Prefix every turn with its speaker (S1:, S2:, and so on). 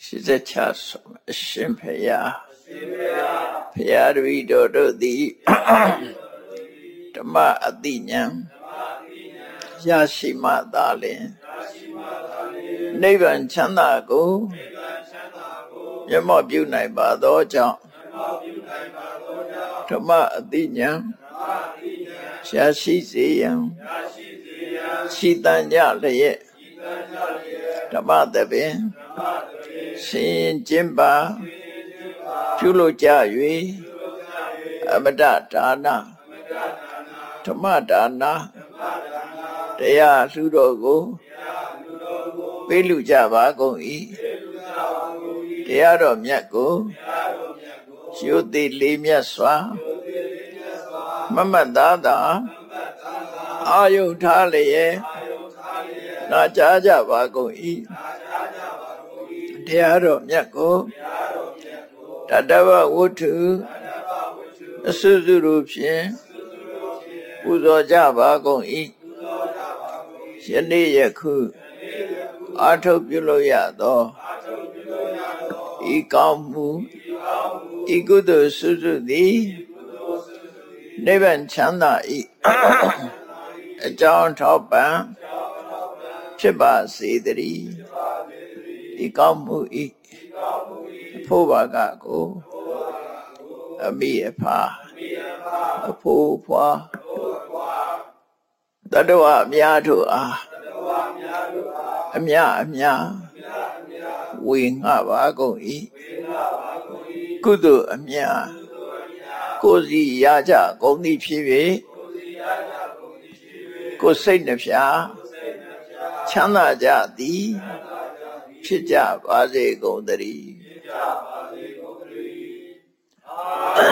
S1: ရှိစချဆုံးအရှင်ဖယားဖယားတပည့်တော်တို့သည်ဓမ္မအတိဉာဏ်ရရှိမှသာလျှင်နိဗ္ဗာန်ချမ်းသာကိုမျက်မှောက်ပြုနိုင်ပါသောကြောင့်ဓမ္မအတိဉာဏ်ရရှိစေရန်ရှိတန်ကြလျက်ဓမ္မသဘင်ရှင်ကျင်းပါပြုလို့ကြ၍အမတဒါနဓမ္မဒါနတရားလှူတော်ကိုပေးလူကြပါကုန်၏တရားတော်မြတ်ကိုရိုသေလေးမြတ်စွာမမတ်သားသာအာယုထားလျက်နာကြားကြပါကုန်၏တရားတော်မြတ်ကိုတတဝဝတ္ထုအစွစုတို့ဖြင့်ပူဇော်ကြပါကုန်၏ယနေ့ယခုအာထုတ်ပြုလို့ရသောဤကောင်းမှုဤကုသိုလ်စွစုသည်နိဗ္ဗာန်ချမ်းသာ၏အကြောင်းထောက်ပံ့ဖြစ်ပါစေတည်းဤကောင်းမှုဤအဖို့ဘာကကိုအမိအဖအဖို့ဖွာတတဝအများတို့အားအများဝေငှပါကုန်၏ကုသိုလ်အများကိုယ်စီရကြကုန်သည်ဖြစ်၍ကိုယ်စိတ်နှဖျားချမ်းသာကြသည်ဖြစ်ကြပါစေကုန်သတည်း